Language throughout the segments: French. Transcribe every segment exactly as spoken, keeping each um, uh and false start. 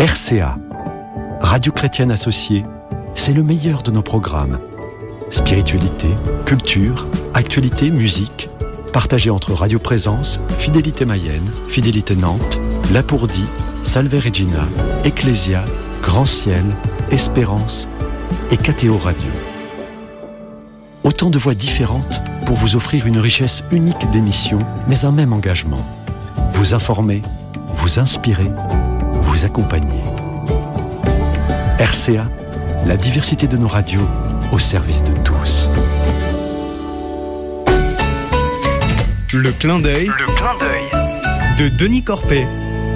R C A, Radio Chrétienne Associée, c'est le meilleur de nos programmes. Spiritualité, culture, actualité, musique, partagés entre Radio Présence, Fidélité Mayenne, Fidélité Nantes, Lapourdie, Salve Regina, Ecclésia, Grand Ciel, Espérance et K T O Radio. Autant de voix différentes pour vous offrir une richesse unique d'émissions, mais un même engagement. Vous informer, vous inspirer, vous accompagner. R C A, la diversité de nos radios au service de tous. Le clin d'œil, Le clin d'œil de Denis Corpet.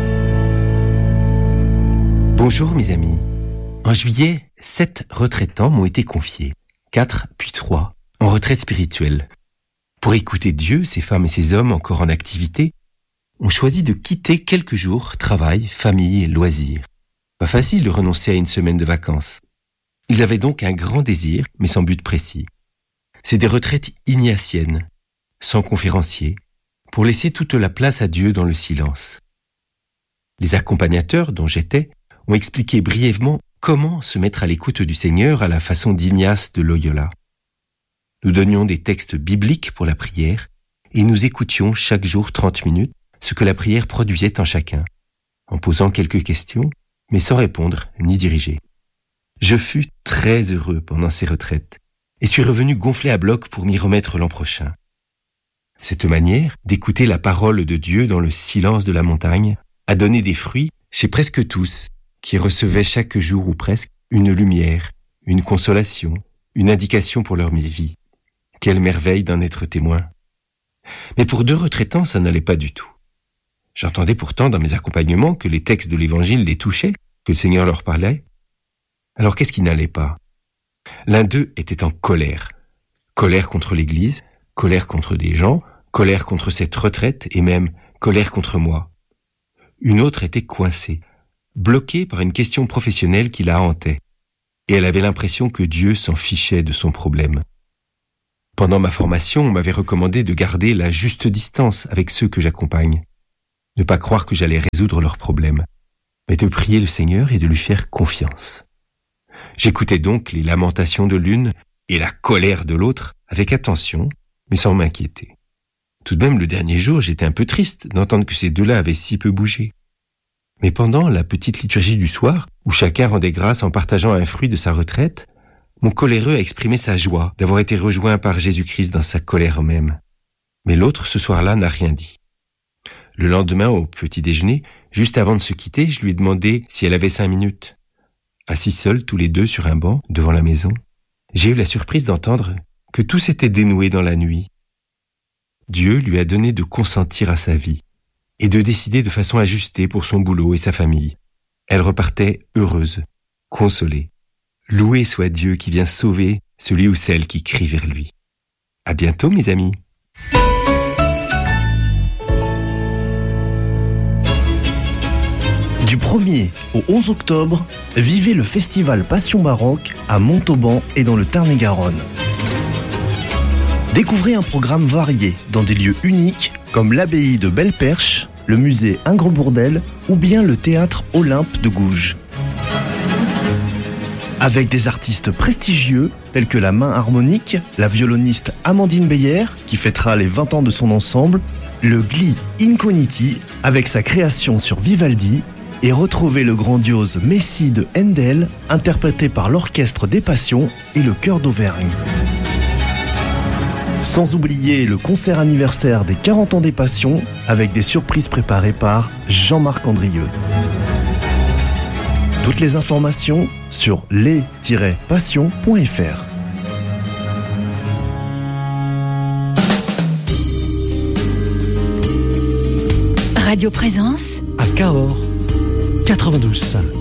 Bonjour mes amis. En juillet, sept retraitants m'ont été confiés. Quatre, puis trois, en retraite spirituelle. Pour écouter Dieu, ces femmes et ces hommes encore en activité, ont choisi de quitter quelques jours travail, famille et loisirs. Pas facile de renoncer à une semaine de vacances. Ils avaient donc un grand désir, mais sans but précis. C'est des retraites ignatiennes, sans conférencier, pour laisser toute la place à Dieu dans le silence. Les accompagnateurs, dont j'étais, ont expliqué brièvement comment se mettre à l'écoute du Seigneur à la façon d'Ignace de Loyola. Nous donnions des textes bibliques pour la prière et nous écoutions chaque jour trente minutes ce que la prière produisait en chacun, en posant quelques questions, mais sans répondre ni diriger. Je fus très heureux pendant ces retraites et suis revenu gonflé à bloc pour m'y remettre l'an prochain. Cette manière d'écouter la parole de Dieu dans le silence de la montagne a donné des fruits chez presque tous qui recevaient chaque jour ou presque une lumière, une consolation, une indication pour leur vie. Quelle merveille d'en être témoin. Mais pour deux retraitants, ça n'allait pas du tout. J'entendais pourtant dans mes accompagnements que les textes de l'Évangile les touchaient, que le Seigneur leur parlait. Alors qu'est-ce qui n'allait pas ? L'un d'eux était en colère. Colère contre l'Église, colère contre des gens, colère contre cette retraite et même colère contre moi. Une autre était coincée, bloquée par une question professionnelle qui la hantait. Et elle avait l'impression que Dieu s'en fichait de son problème. Pendant ma formation, on m'avait recommandé de garder la juste distance avec ceux que j'accompagne. Ne pas croire que j'allais résoudre leurs problèmes, mais de prier le Seigneur et de lui faire confiance. J'écoutais donc les lamentations de l'une et la colère de l'autre avec attention, mais sans m'inquiéter. Tout de même, le dernier jour, j'étais un peu triste d'entendre que ces deux-là avaient si peu bougé. Mais pendant la petite liturgie du soir, où chacun rendait grâce en partageant un fruit de sa retraite, mon coléreux a exprimé sa joie d'avoir été rejoint par Jésus-Christ dans sa colère même. Mais l'autre, ce soir-là, n'a rien dit. Le lendemain, au petit déjeuner, juste avant de se quitter, je lui ai demandé si elle avait cinq minutes. Assis seuls, tous les deux, sur un banc, devant la maison, j'ai eu la surprise d'entendre que tout s'était dénoué dans la nuit. Dieu lui a donné de consentir à sa vie et de décider de façon ajustée pour son boulot et sa famille. Elle repartait heureuse, consolée. Loué soit Dieu qui vient sauver celui ou celle qui crie vers lui. À bientôt, mes amis. Du premier au onze octobre, vivez le festival Passion Baroque à Montauban et dans le Tarn-et-Garonne. Découvrez un programme varié dans des lieux uniques comme l'abbaye de Belle-Perche, le musée Ingres-Bourdelle ou bien le théâtre Olympe de Gouges. Avec des artistes prestigieux tels que la main harmonique, la violoniste Amandine Beyer qui fêtera les vingt ans de son ensemble, le Gli Incogniti avec sa création sur Vivaldi et retrouvez le grandiose Messie de Handel interprété par l'Orchestre des Passions et le Chœur d'Auvergne. Sans oublier le concert anniversaire des quarante ans des Passions avec des surprises préparées par Jean-Marc Andrieux. Toutes les informations sur les tiret passions point f r. Radio Présence À Cahors, quatre-vingt-douze virgule cinq.